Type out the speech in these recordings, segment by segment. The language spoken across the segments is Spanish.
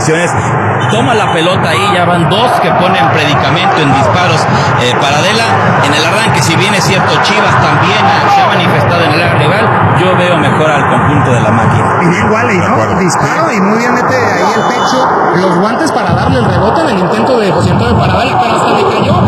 ocasiones toma la pelota ahí, ya van dos que ponen predicamento en disparos para Adela. En el arranque, si bien es cierto, Chivas también se ha manifestado en el área rival, yo veo mejor al conjunto de la máquina. Y bien Wally, ¿no? Disparo y muy bien mete ahí el pecho, los guantes para darle el rebote en el intento de José Antonio para Adela, pero hasta le cayó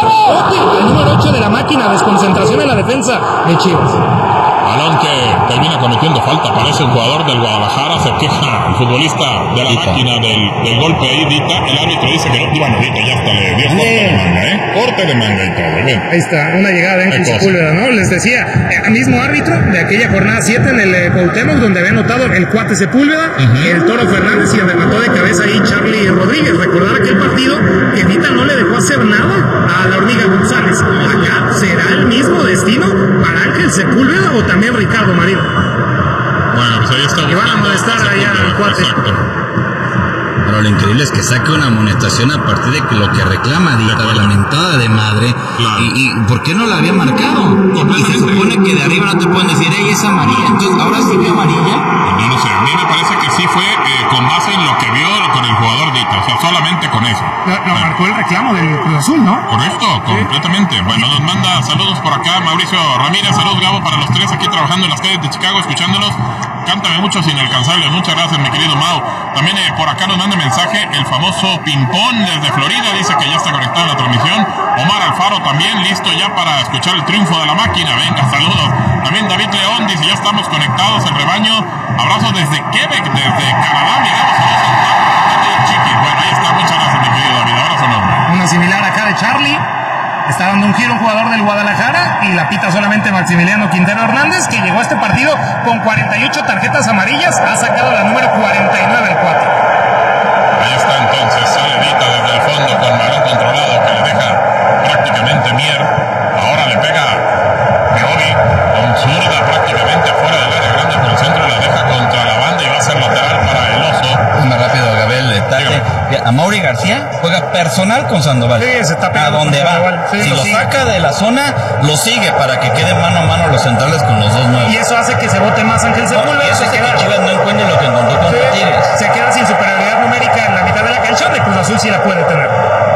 el número 8 de la máquina, desconcentración en la defensa de Chivas. Balón que termina cometiendo falta, parece un jugador del Guadalajara, se queja el futbolista de la máquina del golpe ahí, Dita, el árbitro dice que no, bueno, Dita ya hasta le dio corte de manga, corte de manga y todo, bien. Ahí está, una llegada de Ángel Sepúlveda, ¿no? Les decía, el mismo árbitro de aquella jornada 7 en el Cuauhtémoc, donde había anotado el cuate Sepúlveda, el Toro Fernández y remató de cabeza ahí Charlie Rodríguez. Recordar aquel partido que Dita no le dejó hacer nada a la Hormiga González. Acá será el mismo destino para Ángel Sepúlveda o también Ricardo Marín. Bueno, pues ahí está. Y van a molestar allá al cuate. Exacto. Pero lo increíble es que saque una amonestación a partir de que lo que reclama Dita, de la mentada de madre. Claro. ¿Y por qué no la había marcado? Y se supone que de arriba no te pueden decir, ¡ey, es amarilla! Entonces, ¿ahora sí vio amarilla? Yo no sé, a mí me parece que sí fue con base en lo que vio con el jugador Dita, o sea, solamente con eso. Lo marcó el reclamo del Cruz Azul, ¿no? Correcto, completamente. Bueno, nos manda saludos por acá Mauricio Ramírez, saludos Gabo para los tres aquí trabajando en las calles de Chicago, escuchándonos. Cántame muchos inalcanzables, muchas gracias mi querido Mau. También por acá nos manda mensaje el famoso Pimpón desde Florida, dice que ya está conectado en la transmisión. Omar Alfaro también listo ya para escuchar el triunfo de la máquina, venga, saludos. También David León dice ya estamos conectados el rebaño, abrazos desde Quebec, desde Canadá, miramos a Chiqui. Bueno, ahí está, muchas gracias mi querido David, abrazo enorme. Una similar acá de Charlie. Está dando un giro un jugador del Guadalajara y la pita solamente Maximiliano Quintero Hernández, que llegó a este partido con 48 tarjetas amarillas, ha sacado la número 49 el cuate. Ahí está entonces, sale Dita desde el fondo con balón controlado que le deja prácticamente Mier. Ahora le pega Meobi con zurda prácticamente afuera del área grande por el centro, la deja contra la banda y va a ser lateral para el Oso. Es más rápido, Gabriel, detalle. A Mauri García juega personal con Sandoval. Sí, se está a donde va. Sí, si lo sigue. saca de la zona, lo sigue para que quede mano a mano los centrales con los dos nuevos. Y eso hace que se bote más Ángel Sepúlveda. Y eso hace que Chivas no encuentre lo que encontró contra Tigres. Se queda sin superioridad numérica en la mitad de la cancha, de Cruz Azul sí la puede tener.